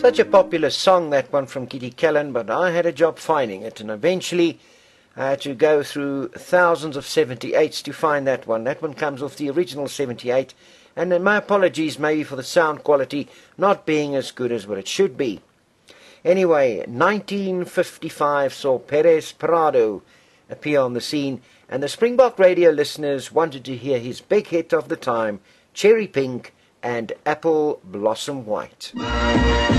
Such a popular song, that one from Kitty Callan, but I had a job finding it, and eventually I had to go through thousands of 78s to find that one. That one comes off the original 78, and my apologies maybe for the sound quality not being as good as what it should be. Anyway, 1955 saw Perez Prado appear on the scene, and the Springbok radio listeners wanted to hear his big hit of the time, Cherry Pink and Apple Blossom White.